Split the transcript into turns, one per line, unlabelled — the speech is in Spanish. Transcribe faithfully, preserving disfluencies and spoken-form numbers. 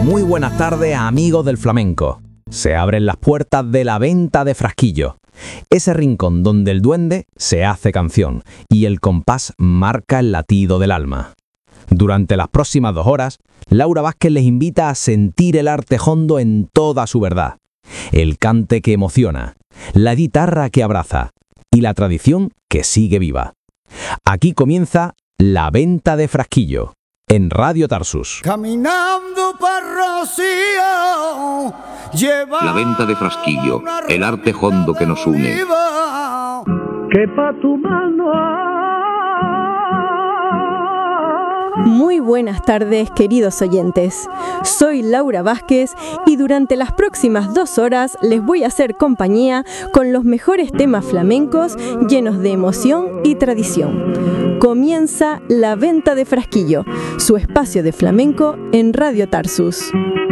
Muy buenas tardes, amigos del flamenco. Se abren las puertas de la venta de Frasquillo, ese rincón donde el duende se hace canción y el compás marca el latido del alma. Durante las próximas dos horas, Laura Vázquez les invita a sentir el arte hondo en toda su verdad, el cante que emociona, la guitarra que abraza y la tradición que sigue viva. Aquí comienza La Venta de Frasquillo, en Radio Tarsus.
Caminando para Rocío, lleva
La Venta de Frasquillo, el arte hondo que nos une.
Que pa' tu mano.
Muy buenas tardes, queridos oyentes. Soy Laura Vázquez y durante las próximas dos horas les voy a hacer compañía con los mejores temas flamencos llenos de emoción y tradición. Comienza La Venta de Frasquillo, su espacio de flamenco en Radio Tarsus.